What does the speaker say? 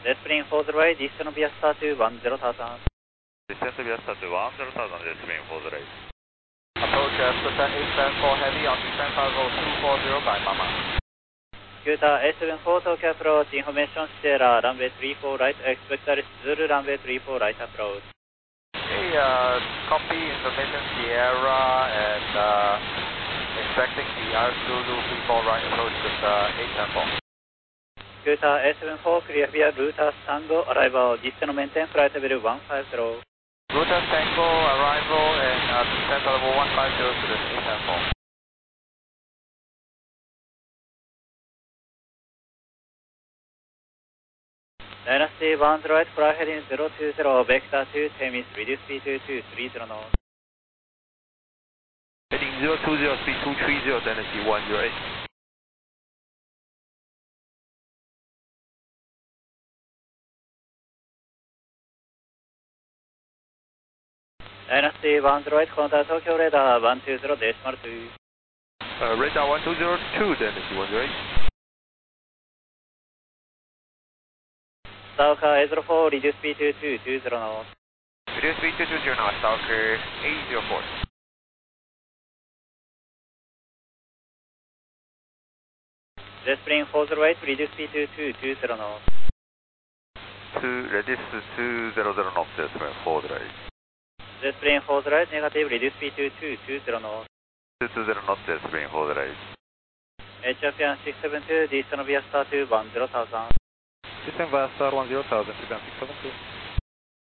Jetspring for the right, descent via star to 10,000. Descent via star to 10,000, Jetspring for the right. Approach Scoota 874 Heavy on descent level 240 by Mama. Scoota 874 Tokyo approach, information Sierra, runway 34 right, expect the Zulu runway 34 right approach. Hey, copy information Sierra and expecting the Zulu 34 right approach with 874. Scoota 874 clear via Ruta Tango, arrival, descent maintain flight level 150. Ruta Tango arrival and descent level 150 to the 874. Dynasty 1 right, fly heading 020, vector 2, Temis, reduce speed to 230 knots. Heading 020, speed 230, Dynasty 108. Dynasty 1 right, contact Tokyo radar 120.2. Radar 1202, Dynasty 108. Stalker 804, reduce speed to 220 knots. Reduce speed to 220 knots, Stalker 804. Jetspring for the right, reduce speed to 220 knots. Reduce to 200 knots, Jetspring for the right. Jetspring for the right, negative, reduce speed to 220 knots. 220 knots, Jetspring for the right. HFN 672, descent via star to 10,000. Descent via star 10,000, Japan 672.